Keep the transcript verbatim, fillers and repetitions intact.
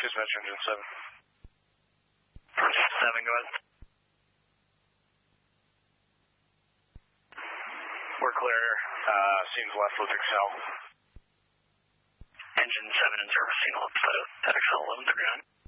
Dispatch engine seven. seven, go ahead. We're clear. Uh, seems left with Excel. Engine seven in service, signal up to Excel eleven to ground.